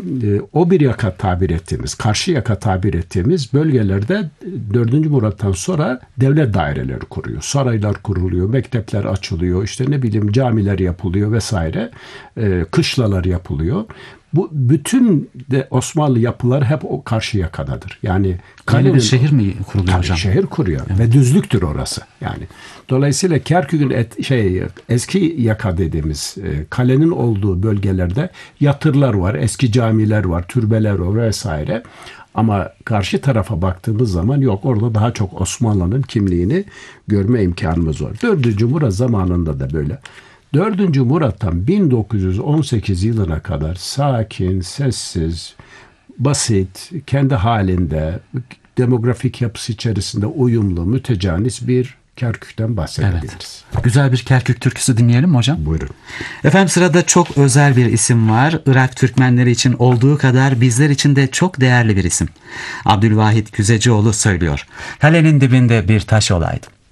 o bir yaka tabir ettiğimiz, karşı yaka tabir ettiğimiz bölgelerde 4. Murat'tan sonra devlet daireleri kuruyor. Saraylar kuruluyor, mektepler açılıyor, işte ne bileyim camiler yapılıyor vesaire. Kışlalar yapılıyor. Bu bütün de Osmanlı yapıları hep o karşı yakadadır. Yani yeni bir şehir mi kuruluyor hocam? Şehir kuruyor ve düzlüktür orası. Yani dolayısıyla Kerkük'ün eski yaka dediğimiz kalenin olduğu bölgelerde yatırlar var, eski camiler var, türbeler var vesaire. Ama karşı tarafa baktığımız zaman yok, orada daha çok Osmanlı'nın kimliğini görme imkanımız var. 4. Murat zamanında da böyle. 4. Murat'tan 1918 yılına kadar sakin, sessiz, basit, kendi halinde, demografik yapısı içerisinde uyumlu, mütecanis bir Kerkük'ten bahsedebiliriz. Evet. Güzel bir Kerkük türküsü dinleyelim mi hocam? Buyurun. Efendim sırada çok özel bir isim var. Irak Türkmenleri için olduğu kadar bizler için de çok değerli bir isim. Abdülvahit Küzecioğlu söylüyor. Kalenin dibinde bir taş olaydım.